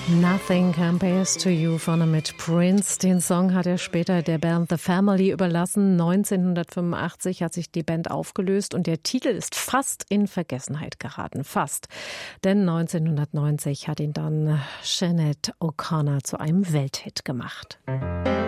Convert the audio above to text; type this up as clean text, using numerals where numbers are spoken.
Nothing Compares to You von mit Prince. Den Song hat er später der Band The Family überlassen. 1985 hat sich die Band aufgelöst und der Titel ist fast in Vergessenheit geraten. Fast. Denn 1990 hat ihn dann Sinead O'Connor zu einem Welthit gemacht.